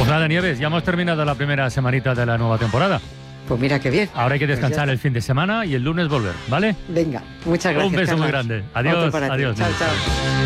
Pues nada, Nieves, ya hemos terminado la primera semanita de la nueva temporada. Pues mira qué bien. Ahora hay que descansar el fin de semana y el lunes volver, ¿vale? Venga, muchas gracias. Un beso Carlas. muy grande. Adiós, Otro para ti. adiós. Chao, chao.